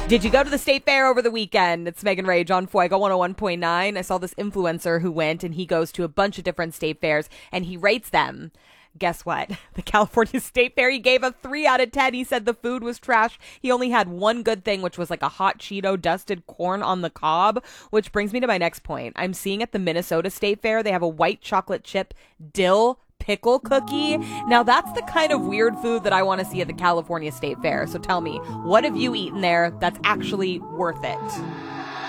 Did you go to the state fair over the weekend? It's Megan Ray, John Fuego, 101.9. I saw this influencer who went, and he goes to a bunch of different state fairs and he rates them. Guess what? The California State Fair, he gave a 3 out of 10. He said the food was trash. He only had one good thing, which was like a hot Cheeto dusted corn on the cob, which brings me to my next point. I'm seeing at the Minnesota State Fair, they have a white chocolate chip dill pickle cookie. Now that's the kind of weird food that I want to see at the California State Fair. So tell me, what have you eaten there that's actually worth it?